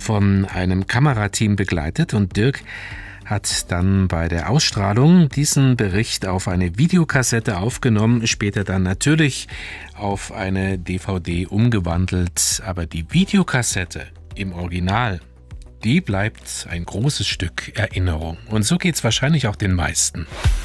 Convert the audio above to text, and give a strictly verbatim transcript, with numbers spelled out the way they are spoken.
von einem Kamerateam begleitet und Dirk hat dann bei der Ausstrahlung diesen Bericht auf eine Videokassette aufgenommen, später dann natürlich auf eine D V D umgewandelt. Aber die Videokassette im Original, die bleibt ein großes Stück Erinnerung. Und so geht's wahrscheinlich auch den meisten.